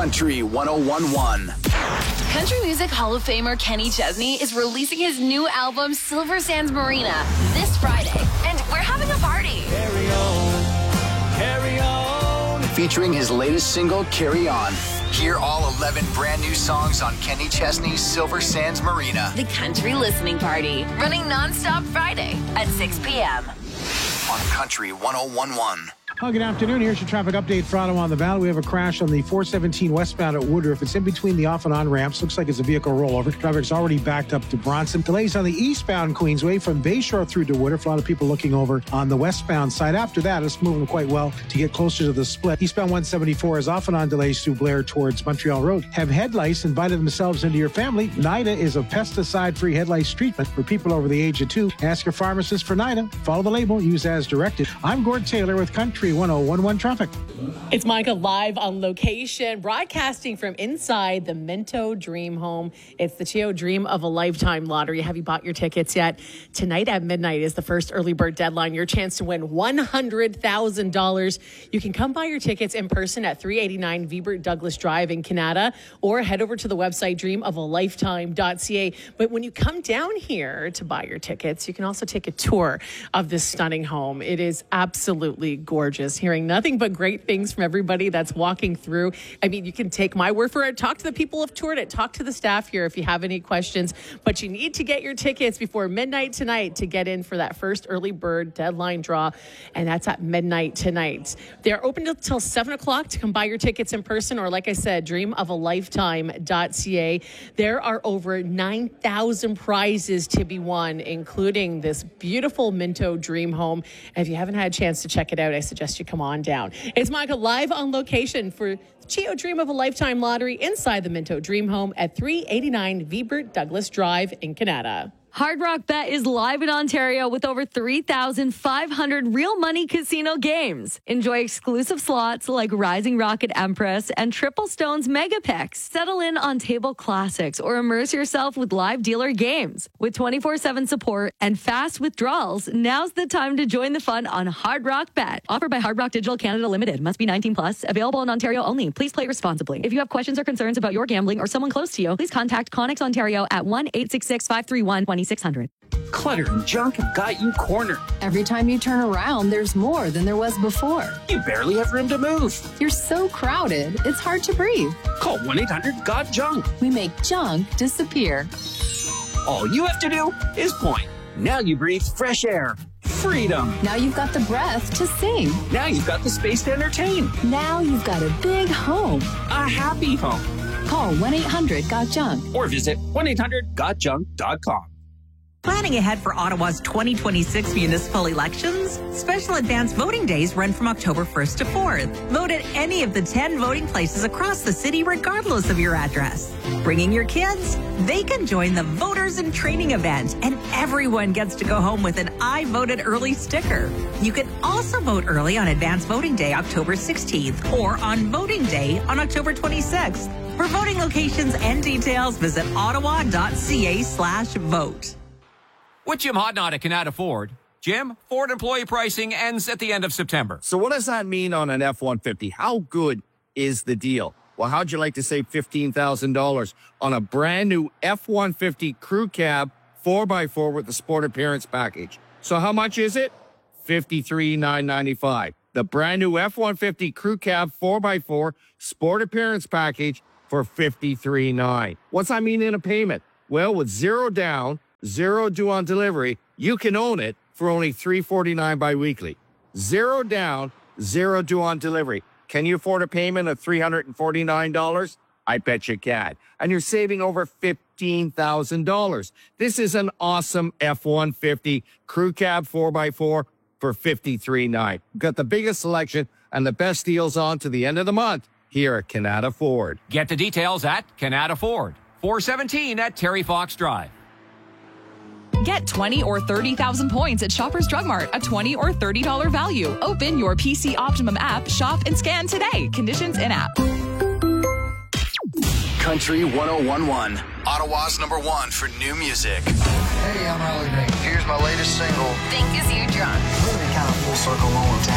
Country 101.1. Country Music Hall of Famer Kenny Chesney is releasing his new album, Silver Sands Marina, this Friday. And we're having a party. Carry on, carry on. Featuring his latest single, Carry On. Hear all 11 brand new songs on Kenny Chesney's Silver Sands Marina. The Country Listening Party, running nonstop Friday at 6 p.m. on Country 101.1. Well, good afternoon. Here's your traffic update for Ottawa on the Valley. We have a crash on the 417 westbound at Woodruff. It's in between the off and on ramps. Looks like it's a vehicle rollover. Traffic's already backed up to Bronson. Delays on the eastbound Queensway from Bayshore through to Woodruff. A lot of people looking over on the westbound side. After that, it's moving quite well to get closer to the split. Eastbound 174 is off and on delays through Blair towards Montreal Road. Have head lice invited themselves into your family? NIDA is a pesticide-free head lice treatment for people over the age of 2. Ask your pharmacist for NIDA. Follow the label. Use as directed. I'm Gord Taylor with Country 101.1 Traffic. It's Micah live on location, broadcasting from inside the Minto Dream Home. It's the Chio Dream of a Lifetime lottery. Have you bought your tickets yet? Tonight at midnight is the first early bird deadline. Your chance to win $100,000. You can come buy your tickets in person at 389 Vibert Douglas Drive in Canada, or head over to the website dreamofalifetime.ca. But when you come down here to buy your tickets, you can also take a tour of this stunning home. It is absolutely gorgeous. Hearing nothing but great things from everybody that's walking through. I mean, you can take my word for it. Talk to the people who've toured it. Talk to the staff here if you have any questions. But you need to get your tickets before midnight tonight to get in for that first early bird deadline draw. And that's at midnight tonight. They're open until 7 o'clock to come buy your tickets in person, or like I said, dreamofalifetime.ca. There are over 9,000 prizes to be won, including this beautiful Minto Dream Home. And if you haven't had a chance to check it out, I suggest you come on down. It's Michael live on location for Chio Dream of a Lifetime lottery inside the Minto Dream Home at 389 Vibert Douglas Drive in Canada. Hard Rock Bet is live in Ontario with over 3,500 real money casino games. Enjoy exclusive slots like Rising Rocket Empress and Triple Stones Mega Picks. Settle in on table classics or immerse yourself with live dealer games. With 24/7 support and fast withdrawals, now's the time to join the fun on Hard Rock Bet. Offered by Hard Rock Digital Canada Limited. Must be 19 plus. Available in Ontario only. Please play responsibly. If you have questions or concerns about your gambling or someone close to you, please contact Connex Ontario at 1-866-531-2600. Clutter and junk have got you cornered. Every time you turn around, there's more than there was before. You barely have room to move. You're so crowded, it's hard to breathe. Call 1-800-GOT-JUNK. We make junk disappear. All you have to do is point. Now you breathe fresh air. Freedom. Now you've got the breath to sing. Now you've got the space to entertain. Now you've got a big home. A happy home. Call 1-800-GOT-JUNK. Or visit 1-800-GOTJUNK.com. Planning ahead for Ottawa's 2026 municipal elections? Special advance voting days run from October 1st to 4th. Vote at any of the 10 voting places across the city, regardless of your address. Bringing your kids? They can join the Voters in Training event, and everyone gets to go home with an I voted early sticker. You can also vote early on Advance Voting Day, October 16th, or on Voting Day on October 26th. For voting locations and details, visit ottawa.ca/vote. With Jim Hodnott at Canada Ford. Jim, Ford employee pricing ends at the end of September. So what does that mean on an F-150? How good is the deal? Well, how'd you like to save $15,000 on a brand new F-150 crew cab 4x4 with the sport appearance package? So how much is it? $53,995. The brand new F-150 crew cab 4x4 sport appearance package for $53,900. What's that mean in a payment? Well, with zero down, zero due on delivery, you can own it for only $349 biweekly. Zero down, zero due on delivery. Can you afford a payment of $349? I bet you can. And you're saving over $15,000. This is an awesome F-150 crew cab 4x4 for $53,900. We've got the biggest selection and the best deals on to the end of the month here at Canada Ford. Get the details at Canada Ford, 417 at Terry Fox Drive. Get 20 or 30,000 points at Shoppers Drug Mart, a $20 or $30 value. Open your PC Optimum app, shop and scan today. Conditions in app. Country 101.1, Ottawa's #1 for new music. Hey, I'm Riley Green. Here's my latest single. Think Is You Drunk. Really kind of full circle moment.